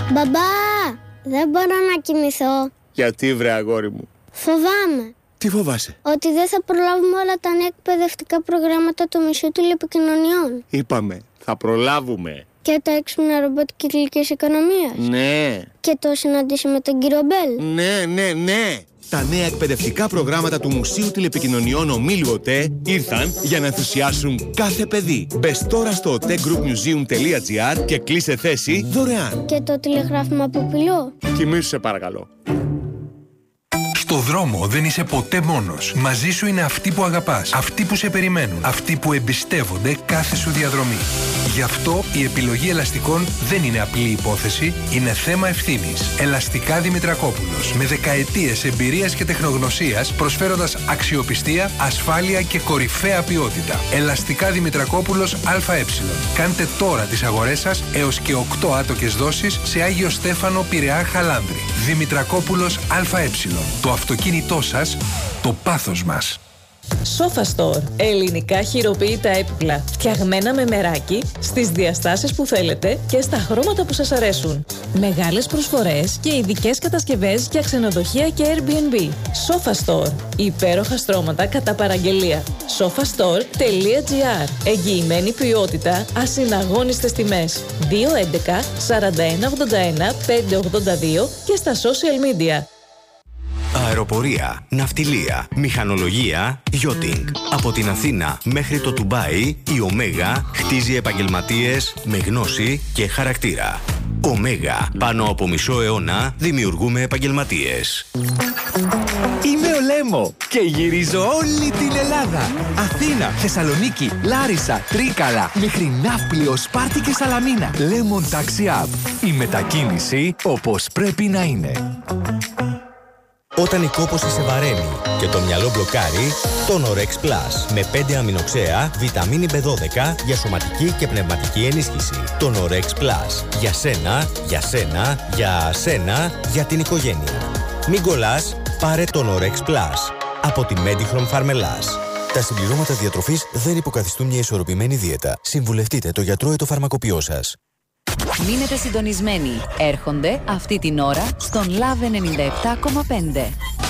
Μπαμπά, δεν μπορώ να κοιμηθώ. Γιατί βρε αγόρι μου? Φοβάμαι. Τι φοβάσαι? Ότι δεν θα προλάβουμε όλα τα νέα εκπαιδευτικά προγράμματα του Μουσείου Τηλεπικοινωνιών. Είπαμε, θα προλάβουμε. Και τα έξυπνα ρομπότ κυκλικής οικονομίας. Ναι. Και το συναντήσει με τον κύριο Μπέλ. Ναι. Τα νέα εκπαιδευτικά προγράμματα του Μουσείου Τηλεπικοινωνιών Ομίλου ΟΤΕ ήρθαν για να ενθουσιάσουν κάθε παιδί. Μπες τώρα στο otegroupmuseum.gr και κλείσε θέση δωρεάν. Και το τηλεγράφημα Ποπηλό. Κοιμήσου σε παρακαλώ. Στο δρόμο δεν είσαι ποτέ μόνος. Μαζί σου είναι αυτοί που αγαπάς, αυτοί που σε περιμένουν, αυτοί που εμπιστεύονται κάθε σου διαδρομή. Γι' αυτό η επιλογή ελαστικών δεν είναι απλή υπόθεση, είναι θέμα ευθύνης. Ελαστικά Δημητρακόπουλος, με δεκαετίες εμπειρίας και τεχνογνωσίας, προσφέροντας αξιοπιστία, ασφάλεια και κορυφαία ποιότητα. Ελαστικά Δημητρακόπουλος ΑΕ. Κάντε τώρα τις αγορές σας έως και 8 άτοκες δόσεις σε Άγιο Στέφανο, Πειραιά, Χαλάνδρη. Δημητρακόπουλος ΑΕ. Το αυτοκίνητό σας, το πάθος μας. Sofa Store. Ελληνικά χειροποίητα έπιπλα. Φτιαγμένα με μεράκι, στις διαστάσεις που θέλετε και στα χρώματα που σας αρέσουν. Μεγάλες προσφορές και ειδικές κατασκευές για ξενοδοχεία και Airbnb. Sofa Store. Υπέροχα στρώματα κατά παραγγελία. sofastore.gr. Εγγυημένη ποιότητα, ασυναγώνιστες τιμές. 211 41 81 582 και στα social media. Αεροπορία, ναυτιλία, μηχανολογία, yachting. Από την Αθήνα μέχρι το Ντουμπάι, η Ωμέγα χτίζει επαγγελματίες με γνώση και χαρακτήρα. Ωμέγα. Πάνω από μισό αιώνα δημιουργούμε επαγγελματίες. Είμαι ο Λέμο και γυρίζω όλη την Ελλάδα. Αθήνα, Θεσσαλονίκη, Λάρισα, Τρίκαλα, μέχρι Ναύπλιο, Σπάρτη και Σαλαμίνα. Lemon Taxi App. Η μετακίνηση όπως πρέπει να είναι. Όταν η κόπωση σε βαραίνει και το μυαλό μπλοκάρει, το Norex Plus με 5 αμινοξέα, βιταμίνη B12 για σωματική και πνευματική ενίσχυση. Το Norex Plus. Για σένα, για σένα, για σένα, για την οικογένεια. Μην κολλάς, πάρε το Norex Plus. Από τη Medichrome Pharmelas. Τα συμπληρώματα διατροφής δεν υποκαθιστούν μια ισορροπημένη δίαιτα. Συμβουλευτείτε το γιατρό ή το φαρμακοποιό σας. Μείνετε συντονισμένοι. Έρχονται αυτή την ώρα στον Love 97,5.